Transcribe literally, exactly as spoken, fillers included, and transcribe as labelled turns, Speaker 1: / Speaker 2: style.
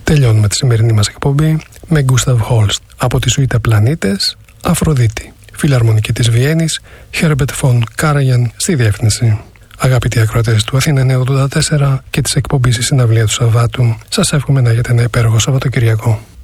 Speaker 1: Τελειώνουμε τη σημερινή μας εκπομπή με Gustav Holst από τη σουίτα Πλανήτες, Αφροδίτη. Φιλαρμονική της Βιέννης, Herbert von Karajan στη διεύθυνση. Αγαπητοί ακροατές του Αθήνα εννιακόσια ογδόντα τέσσερα και της εκπομπής η συναυλία του Σαββάτου, σας εύχομαι να έχετε ένα υπέροχο Σαββατοκυριακό.